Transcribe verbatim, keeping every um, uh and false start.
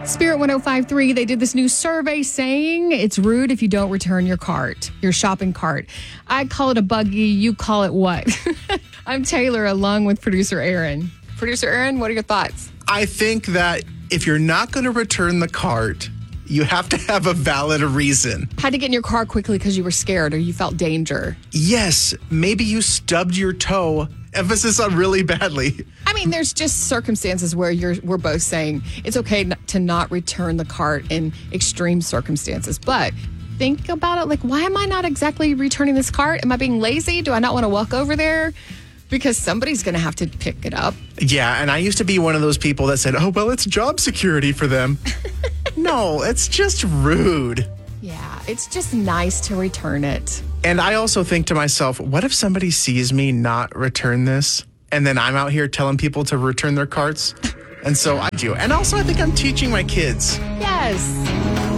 Spirit one oh five point three, they did this new survey saying it's rude if you don't return your cart, your shopping cart. I call it a buggy. You call it what? I'm Taylor, along with producer Aaron. Producer Aaron, what are your thoughts? I think that if you're not going to return the cart, you have to have a valid reason. Had to get in your car quickly because you were scared or you felt danger. Yes, maybe you stubbed your toe. Emphasis on really badly. I mean, there's just circumstances where you're we're both saying it's okay n- to not return the cart in extreme circumstances. But think about it like, why am I not exactly returning this cart? Am I being lazy? Do I not want to walk over there? Because somebody's going to have to pick it up. Yeah, and I used to be one of those people that said, oh, well, it's job security for them. No, it's just rude. Yeah, it's just nice to return it. And I also think to myself, what if somebody sees me not return this? And then I'm out here telling people to return their carts? And so I do. And also, I think I'm teaching my kids. Yes.